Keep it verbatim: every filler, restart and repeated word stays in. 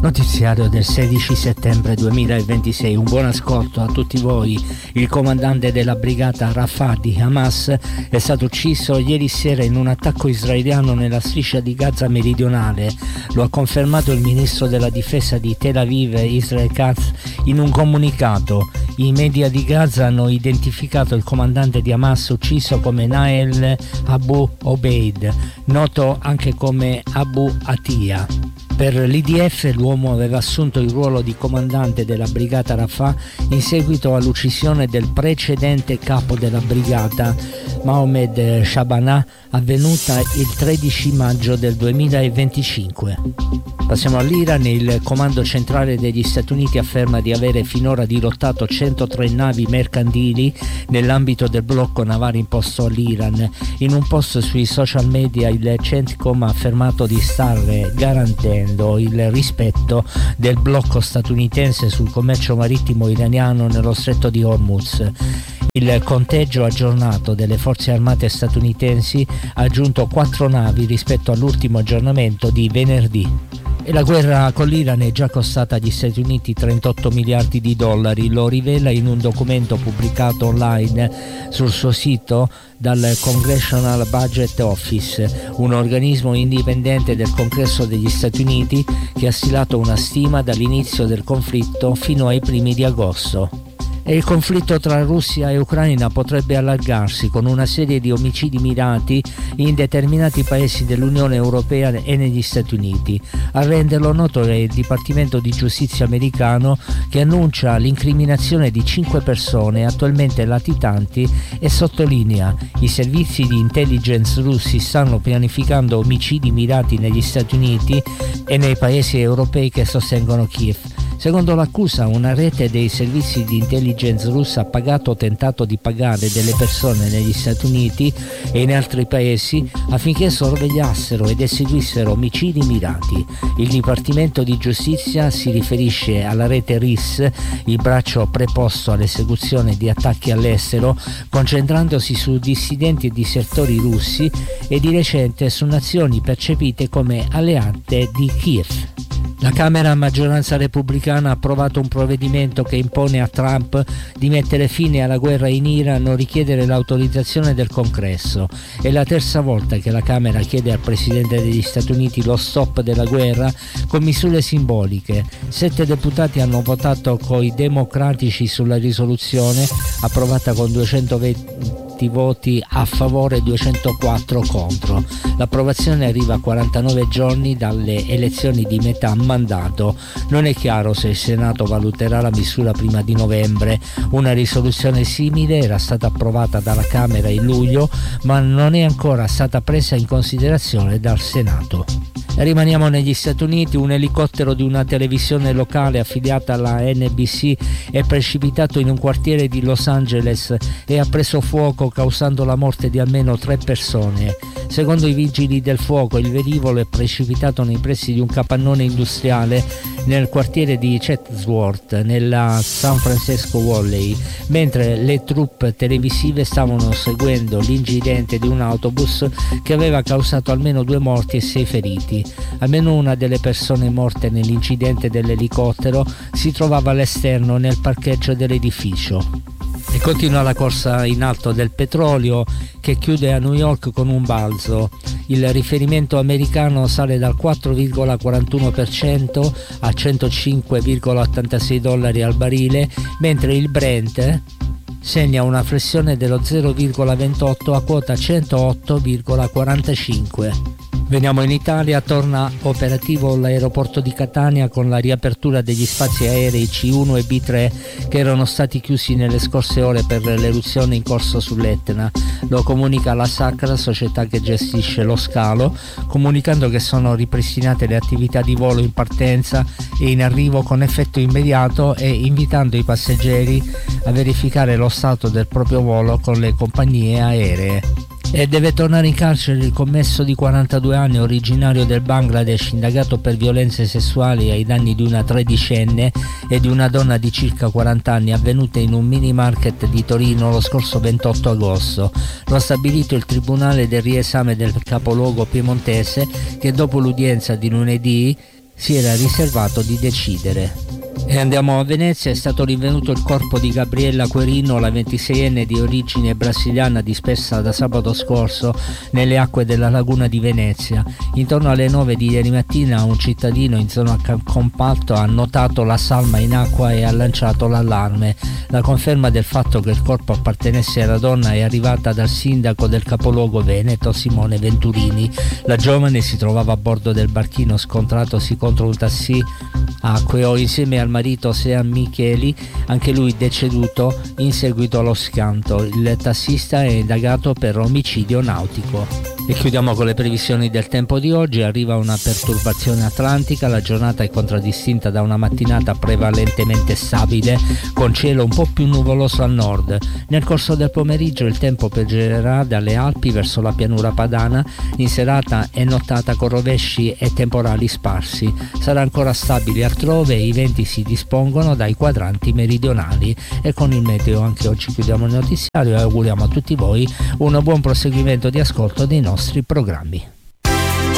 Notiziario del sedici settembre duemilaventisei. Un buon ascolto a tutti voi. Il comandante della brigata Rafah di Hamas è stato ucciso ieri sera in un attacco israeliano nella striscia di Gaza meridionale. Lo ha confermato il ministro della difesa di Tel Aviv, Israel Katz, in un comunicato. I media di Gaza hanno identificato il comandante di Hamas ucciso come Nael Abu Obeid, noto anche come Abu Atia. Per l'I D F l'uomo aveva assunto il ruolo di comandante della brigata Rafah in seguito all'uccisione del precedente capo della brigata, Mohamed Shabanah, avvenuta il tredici maggio del duemilaventicinque. Passiamo all'Iran. Il comando centrale degli Stati Uniti afferma di avere finora dirottato centotré navi mercantili nell'ambito del blocco navale imposto all'Iran. In un post sui social media il CENTCOM ha affermato di stare garantendo il rispetto del blocco statunitense sul commercio marittimo iraniano nello stretto di Hormuz. Il conteggio aggiornato delle forze armate statunitensi ha aggiunto quattro navi rispetto all'ultimo aggiornamento di venerdì. E la guerra con l'Iran è già costata agli Stati Uniti trentotto miliardi di dollari, lo rivela in un documento pubblicato online sul suo sito dal Congressional Budget Office, un organismo indipendente del Congresso degli Stati Uniti che ha stilato una stima dall'inizio del conflitto fino ai primi di agosto. E il conflitto tra Russia e Ucraina potrebbe allargarsi con una serie di omicidi mirati in determinati paesi dell'Unione Europea e negli Stati Uniti. A renderlo noto è il Dipartimento di Giustizia americano, che annuncia l'incriminazione di cinque persone attualmente latitanti e sottolinea: i servizi di intelligence russi stanno pianificando omicidi mirati negli Stati Uniti e nei paesi europei che sostengono Kiev. Secondo l'accusa, una rete dei servizi di intelligence russa ha pagato o tentato di pagare delle persone negli Stati Uniti e in altri paesi affinché sorvegliassero ed eseguissero omicidi mirati. Il Dipartimento di Giustizia si riferisce alla rete R I S, il braccio preposto all'esecuzione di attacchi all'estero, concentrandosi su dissidenti e disertori russi e di recente su nazioni percepite come alleate di Kiev. La Camera a maggioranza repubblicana ha approvato un provvedimento che impone a Trump di mettere fine alla guerra in Iran o richiedere l'autorizzazione del Congresso. È la terza volta che la Camera chiede al Presidente degli Stati Uniti lo stop della guerra con misure simboliche. Sette deputati hanno votato coi democratici sulla risoluzione, approvata con duecentoventi voti a favore e duecentoquattro contro. L'approvazione arriva a quarantanove giorni dalle elezioni di metà mandato. Non è chiaro se il Senato valuterà la misura prima di novembre. Una risoluzione simile era stata approvata dalla Camera in luglio, ma non è ancora stata presa in considerazione dal Senato. Rimaniamo negli Stati Uniti. Un elicottero di una televisione locale affiliata alla N B C è precipitato in un quartiere di Los Angeles e ha preso fuoco, causando la morte di almeno tre persone. Secondo i vigili del fuoco, il velivolo è precipitato nei pressi di un capannone industriale nel quartiere di Chatsworth, nella San Francisco Valley, mentre le troupe televisive stavano seguendo l'incidente di un autobus che aveva causato almeno due morti e sei feriti. Almeno una delle persone morte nell'incidente dell'elicottero si trovava all'esterno nel parcheggio dell'edificio. E continua la corsa in alto del petrolio, che chiude a New York con un balzo. Il riferimento americano sale dal quattro virgola quarantuno per cento a centocinque virgola ottantasei dollari al barile, mentre il Brent segna una flessione dello zero virgola ventotto a quota centootto virgola quarantacinque. Veniamo in Italia. Torna operativo l'aeroporto di Catania con la riapertura degli spazi aerei C uno e B tre che erano stati chiusi nelle scorse ore per l'eruzione in corso sull'Etna. Lo comunica la Sacra, società che gestisce lo scalo, comunicando che sono ripristinate le attività di volo in partenza e in arrivo con effetto immediato e invitando i passeggeri a verificare lo stato del proprio volo con le compagnie aeree. E deve tornare in carcere il commesso di quarantadue anni, originario del Bangladesh, indagato per violenze sessuali ai danni di una tredicenne e di una donna di circa quaranta anni, avvenute in un mini market di Torino lo scorso ventotto agosto. Lo ha stabilito il Tribunale del riesame del capoluogo piemontese, che dopo l'udienza di lunedì si era riservato di decidere. E andiamo a Venezia. È stato rinvenuto il corpo di Gabriella Querino, la ventiseienne di origine brasiliana, dispersa da sabato scorso nelle acque della laguna di Venezia. Intorno alle nove di ieri mattina un cittadino in zona Compalto ha notato la salma in acqua e ha lanciato l'allarme. La conferma del fatto che il corpo appartenesse alla donna è arrivata dal sindaco del capoluogo veneto, Simone Venturini. La giovane si trovava a bordo del barchino scontratosi contro un taxi acqueo insieme al marito Sean Micheli, anche lui deceduto in seguito allo schianto. Il tassista è indagato per omicidio nautico. E chiudiamo con le previsioni del tempo di oggi. Arriva una perturbazione atlantica, la giornata è contraddistinta da una mattinata prevalentemente stabile con cielo un po' più nuvoloso al nord. Nel corso del pomeriggio il tempo peggiorerà dalle Alpi verso la pianura padana, in serata e nottata con rovesci e temporali sparsi. Sarà ancora stabile altrove e i venti si dispongono dai quadranti meridionali. E con il meteo anche oggi chiudiamo il notiziario e auguriamo a tutti voi un buon proseguimento di ascolto dei nostri programmi.